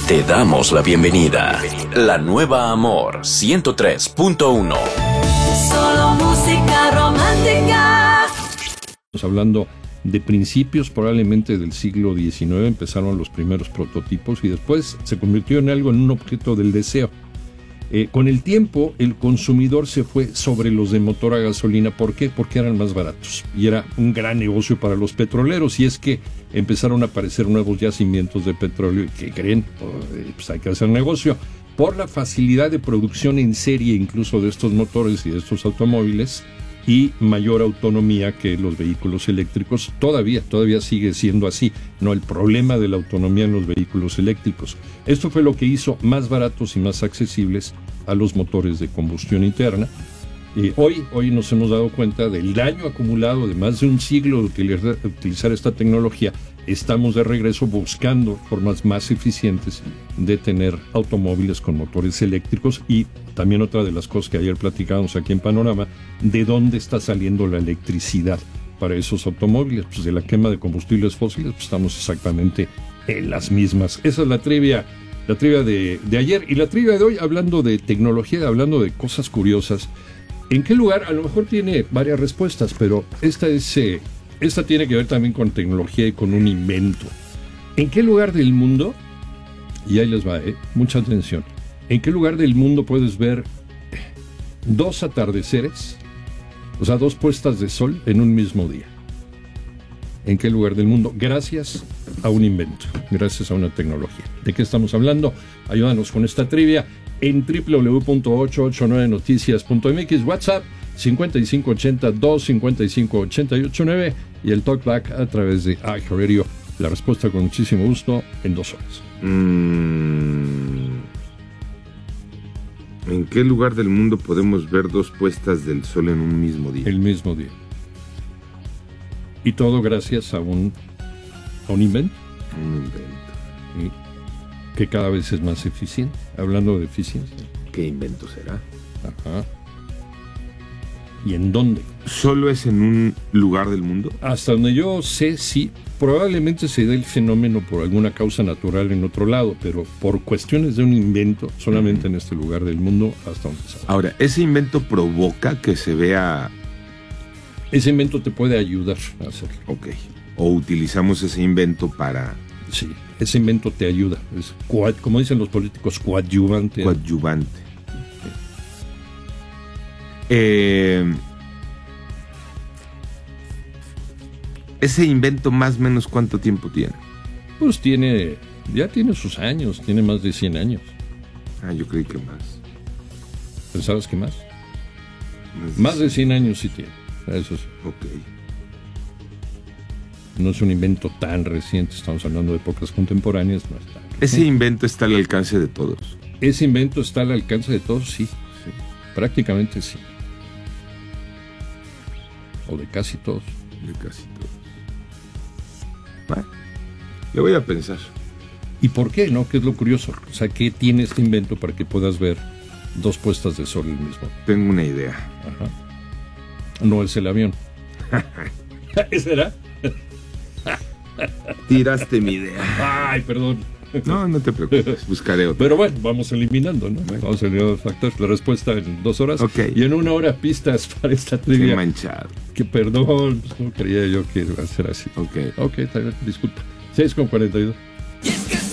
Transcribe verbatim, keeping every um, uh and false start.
Te damos la bienvenida. La nueva Amor ciento tres punto uno. Solo música romántica. Estamos hablando de principios probablemente del siglo diecinueve, empezaron los primeros prototipos y después se convirtió en algo, en un objeto del deseo. Eh, con el tiempo, el consumidor se fue sobre los de motor a gasolina. ¿Por qué? Porque eran más baratos y era un gran negocio para los petroleros. Y es que empezaron a aparecer nuevos yacimientos de petróleo y ¿qué creen? Pues hay que hacer negocio. Por la facilidad de producción en serie incluso de estos motores y de estos automóviles y mayor autonomía que los vehículos eléctricos, todavía, todavía sigue siendo así, no el problema de la autonomía en los vehículos eléctricos. Esto fue lo que hizo más baratos y más accesibles a los motores de combustión interna. Eh, hoy, hoy nos hemos dado cuenta del daño acumulado de más de un siglo de utilizar, utilizar esta tecnología. Estamos de regreso buscando formas más eficientes de tener automóviles con motores eléctricos y también otra de las cosas que ayer platicábamos aquí en Panorama, de dónde está saliendo la electricidad para esos automóviles. Pues de la quema de combustibles fósiles, pues estamos exactamente en las mismas. Esa es la trivia, la trivia de, de ayer y la trivia de hoy, hablando de tecnología, hablando de cosas curiosas. ¿En qué lugar? A lo mejor tiene varias respuestas, pero esta es... Eh, Esta tiene que ver también con tecnología y con un invento. ¿En qué lugar del mundo? Y ahí les va, ¿eh? Mucha atención. ¿En qué lugar del mundo puedes ver dos atardeceres? O sea, dos puestas de sol en un mismo día. ¿En qué lugar del mundo? Gracias a un invento, gracias a una tecnología. ¿De qué estamos hablando? Ayúdanos con esta trivia en doble u doble u doble u punto ochocientos ochenta y nueve noticias punto m x, WhatsApp cincuenta y cinco ochenta, dos cincuenta y cinco ochenta y ocho nueve y el talkback a través de iHeartRadio. La respuesta con muchísimo gusto en dos horas. Mm. ¿En qué lugar del mundo podemos ver dos puestas del sol en un mismo día? El mismo día. Y todo gracias a un, a un invento. Un invento. ¿Sí? Que cada vez es más eficiente. Hablando de eficiencia. ¿Qué invento será? Ajá. ¿Y en dónde? ¿Solo es en un lugar del mundo? Hasta donde yo sé, sí. Probablemente se dé el fenómeno por alguna causa natural en otro lado, pero por cuestiones de un invento, solamente uh-huh. en este lugar del mundo, hasta donde sabe. Ahora, ¿ese invento provoca que se vea...? Ese invento te puede ayudar a hacerlo. Ok. O utilizamos ese invento para... Sí, ese invento te ayuda. Es, como dicen los políticos, coadyuvante. Coadyuvante. Eh, ese invento más o menos ¿cuánto tiempo tiene? Pues tiene, ya tiene sus años, tiene más de cien años. Ah, yo creí que más. ¿Pensabas que más? Más, más de cien años sí tiene, eso sí. Ok. No es un invento tan reciente, estamos hablando de épocas contemporáneas. No es tan ¿Ese invento está al alcance de todos? Ese invento está al alcance de todos, sí. sí. Prácticamente sí. O de casi todos. De casi todos. Bueno, le voy a pensar. ¿Y por qué, no? ¿Qué es lo curioso? O sea, ¿qué tiene este invento para que puedas ver dos puestas de sol el mismo? Tengo una idea. Ajá. No es el avión. ¿Ese era? Tiraste mi idea. Ay, perdón. No, no te preocupes, buscaré otro. Pero bueno, vamos eliminando, ¿no? Bueno. Vamos eliminando factores. La respuesta en dos horas. Okay. Y en una hora pistas para esta trivia. Qué manchado. Que perdón, pues no creía yo que iba a ser así. Ok. Ok, está bien, disculpa. seis con cuarenta y dos.